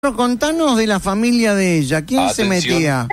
Contanos de la familia de ella. ¿Quién se metía?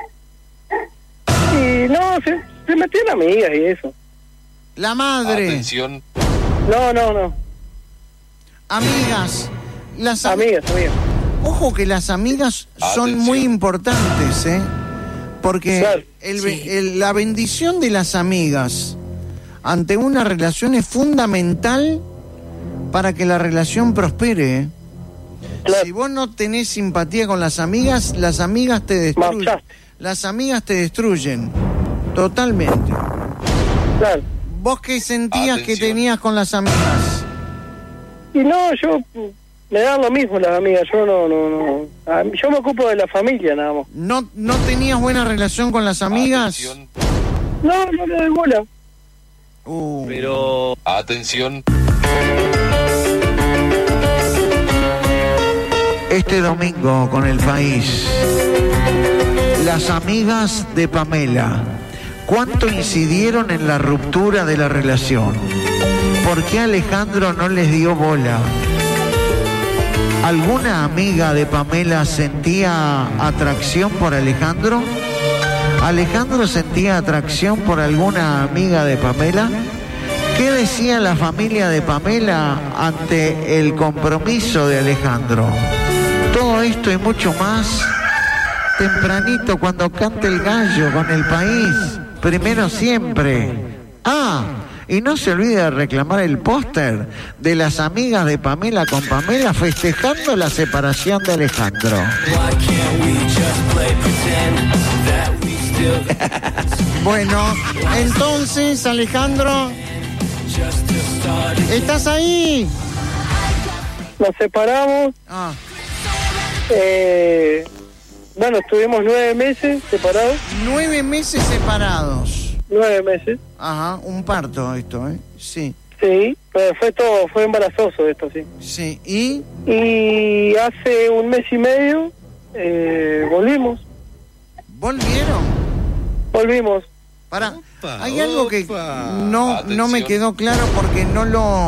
Y no, se metían amigas y eso. La madre. Atención. No. Amigas. Amigas. Ojo que las amigas son Atención. muy importantes, porque Claro. la bendición de las amigas ante una relación es fundamental para que la relación prospere, Claro. Si vos no tenés simpatía con las amigas te destruyen. Marchaste. Las amigas te destruyen. Totalmente. Claro. ¿Vos qué sentías que Atención. tenías con las amigas? Y no, yo me dan lo mismo las amigas, yo no. Yo me ocupo de la familia nada más. ¿No tenías buena relación con las amigas? Atención. No le doy bola. Pero... Atención. Este domingo con el país, las amigas de Pamela, ¿cuánto incidieron en la ruptura de la relación? ¿Por qué Alejandro no les dio bola? ¿Alguna amiga de Pamela sentía atracción por Alejandro? ¿Alejandro sentía atracción por alguna amiga de Pamela? ¿Qué decía la familia de Pamela ante el compromiso de Alejandro? Todo esto y mucho más tempranito cuando cante el gallo con el país. Primero siempre. Y no se olvide de reclamar el póster de las amigas de Pamela con Pamela festejando la separación de Alejandro. Bueno, entonces, Alejandro, ¿estás ahí? Nos separamos. Bueno, estuvimos 9 meses separados. 9 meses separados. 9 meses. Ajá, un parto esto, Sí. Sí, pero fue embarazoso esto, sí. Sí, ¿y? Y hace 1 mes y medio volvimos. Volvimos. Pará, hay algo que no me quedó claro porque no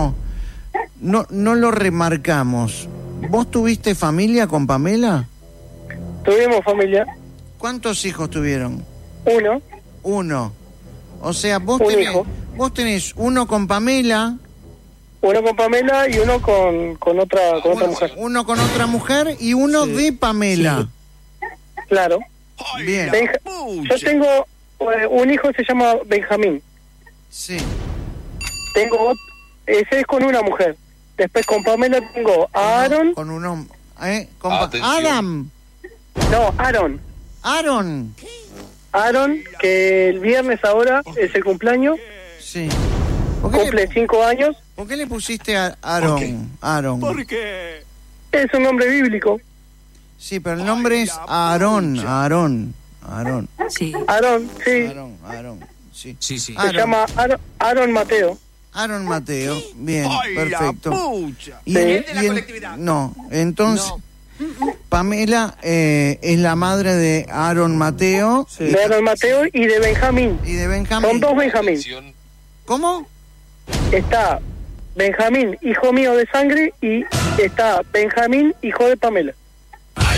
lo remarcamos. ¿Vos tuviste familia con Pamela? Tuvimos familia. ¿Cuántos hijos tuvieron? 1. 1. O sea, vos hijo. tenés uno con Pamela. Uno con Pamela y uno con otra mujer. Uno con otra mujer y uno de Pamela. Sí. Claro. Bien. Yo tengo un hijo que se llama Benjamín. Sí. Ese es con una mujer. Después con Pamela tengo a Aaron. Con un hombre. Atención. Aaron. Aaron, que el viernes ahora es el cumpleaños. Sí. Cumple 5 años. ¿Por qué le pusiste a Aaron? Aaron. Porque es un nombre bíblico. Sí, pero el nombre es Aarón. Sí. Aaron, sí. Sí. Se llama Aaron Mateo. Aaron Mateo, bien, perfecto. Sí. Entonces, Pamela es la madre de Aaron Mateo. Sí. De Aaron Mateo y de Benjamín. Son 2 Benjamín. Atención. ¿Cómo? Está Benjamín, hijo mío de sangre, y está Benjamín, hijo de Pamela.